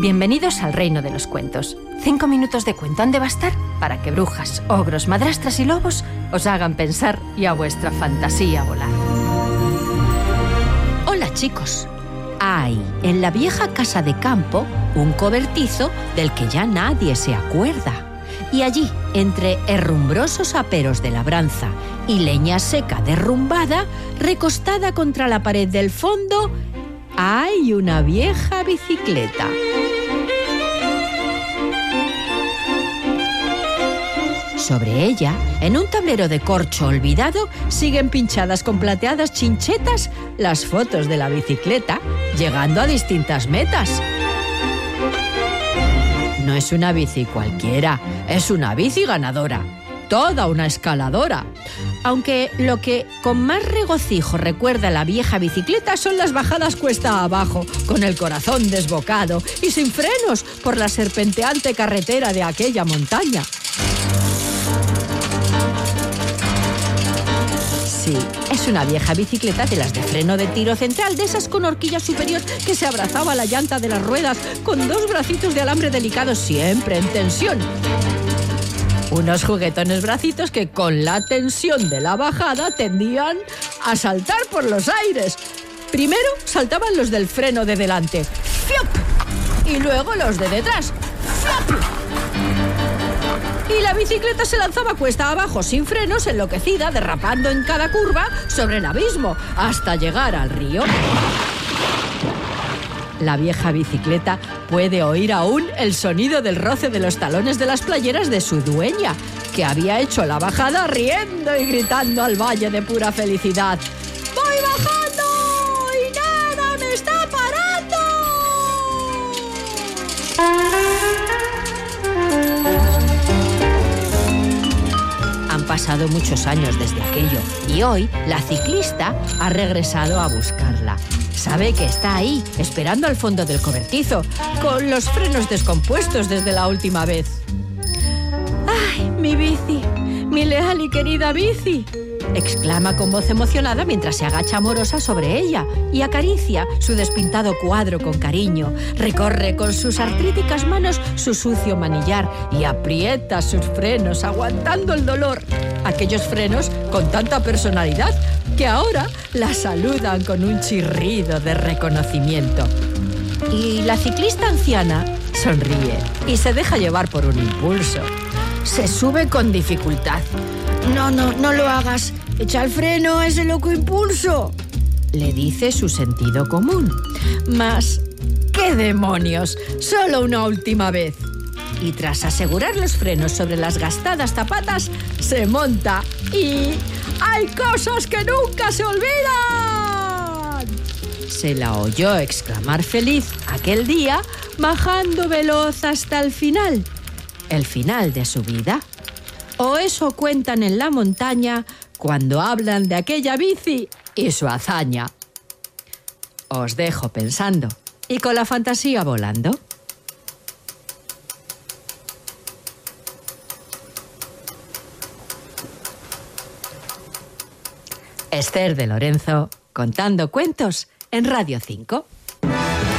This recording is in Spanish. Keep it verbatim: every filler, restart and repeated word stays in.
Bienvenidos al reino de los cuentos. Cinco minutos de cuento han de bastar para que brujas, ogros, madrastras y lobos os hagan pensar y a vuestra fantasía volar. Hola, chicos. Hay en la vieja casa de campo un cobertizo del que ya nadie se acuerda. Y allí, entre herrumbrosos aperos de labranza y leña seca derrumbada, recostada contra la pared del fondo, hay una vieja bicicleta. Sobre ella, en un tablero de corcho olvidado, siguen pinchadas con plateadas chinchetas las fotos de la bicicleta, llegando a distintas metas. No es una bici cualquiera, es una bici ganadora, toda una escaladora. Aunque lo que con más regocijo recuerda a la vieja bicicleta son las bajadas cuesta abajo, con el corazón desbocado y sin frenos por la serpenteante carretera de aquella montaña. Sí, es una vieja bicicleta de las de freno de tiro central, de esas con horquilla superior que se abrazaba a la llanta de las ruedas, con dos bracitos de alambre delicados siempre en tensión. Unos juguetones bracitos que con la tensión de la bajada tendían a saltar por los aires. Primero saltaban los del freno de delante, ¡fiop! Y luego los de detrás, ¡fiop! Y la bicicleta se lanzaba cuesta abajo sin frenos, enloquecida, derrapando en cada curva sobre el abismo, hasta llegar al río. La vieja bicicleta puede oír aún el sonido del roce de los talones de las playeras de su dueña, que había hecho la bajada riendo y gritando al valle de pura felicidad. ¡Voy bajando y nada me está parando! Han pasado muchos años desde aquello y hoy la ciclista ha regresado a buscarla. Sabe que está ahí, esperando al fondo del cobertizo, con los frenos descompuestos desde la última vez. ¡Ay, mi bici! ¡Mi leal y querida bici! Exclama con voz emocionada mientras se agacha amorosa sobre ella y acaricia su despintado cuadro con cariño. Recorre con sus artríticas manos su sucio manillar y aprieta sus frenos aguantando el dolor. Aquellos frenos con tanta personalidad que ahora la saludan con un chirrido de reconocimiento. Y la ciclista anciana sonríe y se deja llevar por un impulso. Se sube con dificultad. No, no, no lo hagas. Echa el freno a ese loco impulso, le dice su sentido común. Mas, ¡qué demonios! Solo una última vez. Y tras asegurar los frenos sobre las gastadas zapatas, se monta y... ¡hay cosas que nunca se olvidan! Se la oyó exclamar feliz aquel día, bajando veloz hasta el final. El final de su vida. O eso cuentan en la montaña cuando hablan de aquella bici y su hazaña. Os dejo pensando y con la fantasía volando. Esther de Lorenzo, contando cuentos en Radio cinco.